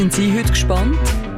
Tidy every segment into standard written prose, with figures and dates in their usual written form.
Sind Sie heute gespannt?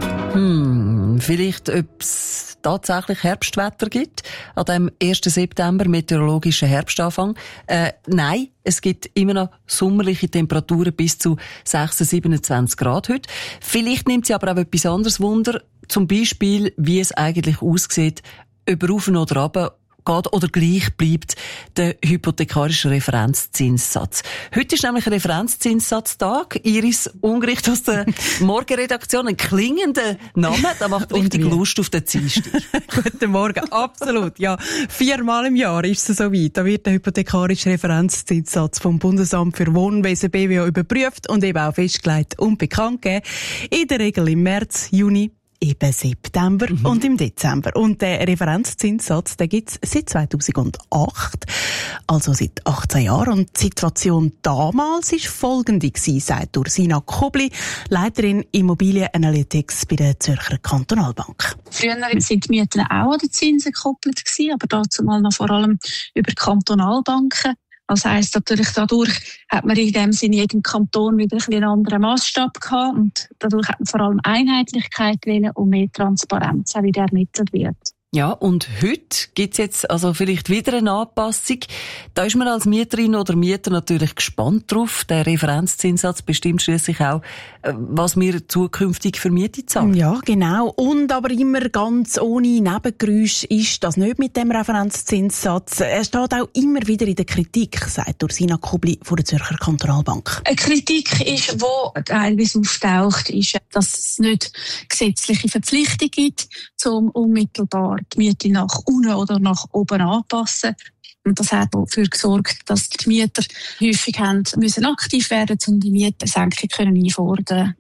Vielleicht, ob es tatsächlich Herbstwetter gibt an dem 1. September, meteorologischen Herbstanfang. Nein, es gibt immer noch sommerliche Temperaturen bis zu 26, 27 Grad heute. Vielleicht nimmt Sie aber auch etwas anderes Wunder, zum Beispiel, wie es eigentlich aussieht, ob er rauf oder runter geht oder gleich bleibt der hypothekarische Referenzzinssatz. Heute ist nämlich Referenzzinssatztag. Iris Ungericht aus der Morgenredaktion. Ein klingender Name, der macht richtig Lust auf den Dienstag. Guten Morgen, absolut. Ja, 4-mal im Jahr ist es soweit. Da wird der hypothekarische Referenzzinssatz vom Bundesamt für Wohnwesen BWO überprüft und eben auch festgelegt und bekannt gegeben. In der Regel im März, Juni, eben September und im Dezember. Und der Referenzzinssatz, den gibt's seit 2008, also seit 18 Jahren. Und die Situation damals war folgende gewesen, sagt Ursina Kobli, Leiterin Immobilienanalytics bei der Zürcher Kantonalbank. Früher sind die Mieten auch an die Zinsen gekoppelt gewesen, aber dazu mal noch vor allem über Kantonalbanken. Das heisst natürlich, dadurch hat man in dem Sinne jedem Kanton wieder ein einen anderen Massstab gehabt und dadurch hat man vor allem Einheitlichkeit wollen und mehr Transparenz, auch wie der ermittelt wird. Ja, und heute gibt's jetzt also vielleicht wieder eine Anpassung. Da ist man als Mieterin oder Mieter natürlich gespannt drauf. Der Referenzzinssatz bestimmt schliesslich auch, was wir zukünftig für Miete zahlen. Ja, genau. Und aber immer ganz ohne Nebengeräusch ist das nicht mit dem Referenzzinssatz. Er steht auch immer wieder in der Kritik, sagt Ursina Kobli von der Zürcher Kantonalbank. Eine Kritik ist, die teilweise auftaucht, ist, dass es nicht gesetzliche Verpflichtung gibt, um unmittelbar die Miete nach unten oder nach oben anpassen. Und das hat dafür gesorgt, dass die Mieter häufig müssen aktiv werden, um die Mietensenkung einfordern.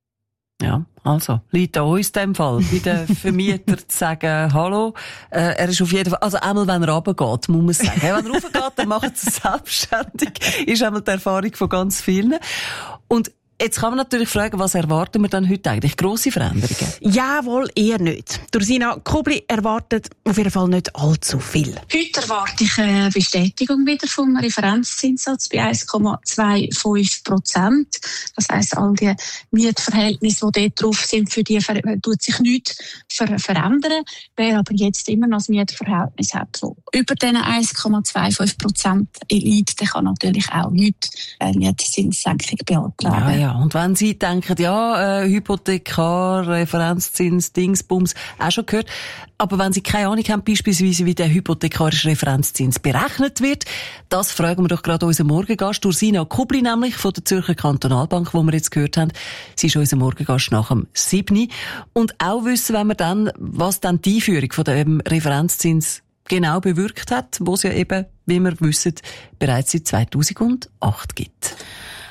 Ja, also, liegt an uns in dem Fall, bei den Vermietern zu sagen, hallo, er ist auf jeden Fall, also einmal, wenn er runtergeht, muss man sagen. Wenn er raufgeht, dann macht er es selbstständig, ist einmal die Erfahrung von ganz vielen. Und jetzt kann man natürlich fragen, was erwarten wir dann heute eigentlich? Grosse Veränderungen? Jawohl, eher nicht. Ursina Kobli erwartet auf jeden Fall nicht allzu viel. Heute erwarte ich eine Bestätigung wieder vom Referenzzinssatz bei 1,25%. Das heisst, all die Mietverhältnisse, die dort drauf sind, für die tut sich nichts verändern. Wer aber jetzt immer noch ein Mietverhältnis hat, das über diesen 1,25% liegt, der kann natürlich auch nicht eine Mietzinssenkung beantragen. Ja. Und wenn Sie denken, Hypothekar, Referenzzins, Dingsbums, auch schon gehört. Aber wenn Sie keine Ahnung haben, beispielsweise, wie der hypothekarische Referenzzins berechnet wird, das fragen wir doch gerade unseren Morgengast, Ursina Kobli nämlich, von der Zürcher Kantonalbank, wo wir jetzt gehört haben. Sie ist unser Morgengast nach dem 7. Und auch wissen, wenn wir dann, was dann die Einführung von dem Referenzzins genau bewirkt hat, wo es ja eben, wie wir wissen, bereits seit 2008 gibt.